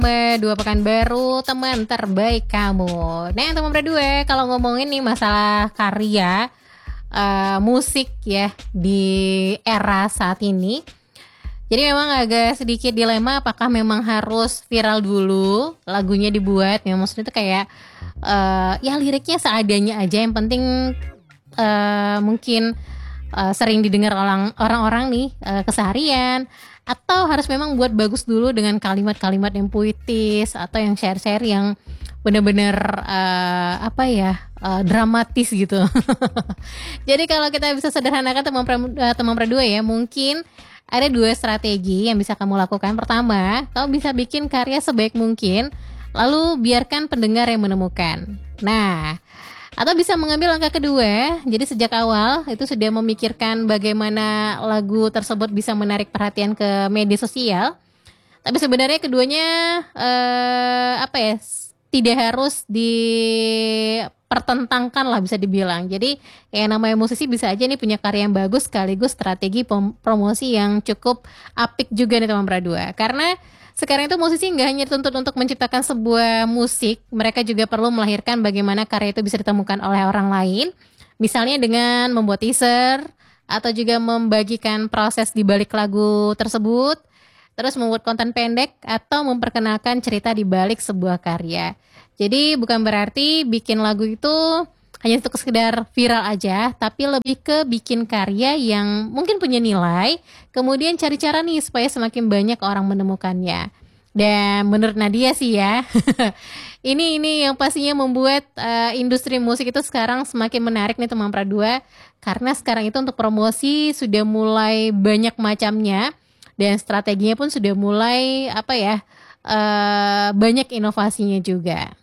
Dua pekan baru, teman terbaik kamu. Nah, teman berdua, kalau ngomongin nih masalah karya musik ya di era saat ini, jadi memang agak sedikit dilema apakah memang harus viral dulu lagunya dibuat. Ya maksudnya itu kayak ya liriknya seadanya aja, yang penting mungkin sering didengar orang-orang nih keseharian, atau harus memang buat bagus dulu dengan kalimat-kalimat yang puitis atau yang share-share yang benar-benar dramatis gitu. Jadi kalau kita bisa sederhanakan teman berdua ya, mungkin ada dua strategi yang bisa kamu lakukan. Pertama, kamu bisa bikin karya sebaik mungkin, lalu biarkan pendengar yang menemukan. Nah, atau bisa mengambil langkah kedua, jadi sejak awal itu sudah memikirkan bagaimana lagu tersebut bisa menarik perhatian ke media sosial. Tapi sebenarnya keduanya tidak harus dipertentangkan lah, bisa dibilang. Jadi yang namanya musisi bisa aja nih punya karya yang bagus sekaligus strategi promosi yang cukup apik juga nih teman berdua. Karena sekarang itu musisi nggak hanya dituntut untuk menciptakan sebuah musik, mereka juga perlu melahirkan bagaimana karya itu bisa ditemukan oleh orang lain. Misalnya dengan membuat teaser, atau juga membagikan proses di balik lagu tersebut, terus membuat konten pendek, atau memperkenalkan cerita di balik sebuah karya. Jadi bukan berarti bikin lagu itu hanya untuk sekedar viral aja, tapi lebih ke bikin karya yang mungkin punya nilai, kemudian cari cara nih supaya semakin banyak orang menemukannya. Dan menurut Nadia sih ya, ini yang pastinya membuat industri musik itu sekarang semakin menarik nih teman Pradua, karena sekarang itu untuk promosi sudah mulai banyak macamnya, dan strateginya pun sudah mulai banyak inovasinya juga.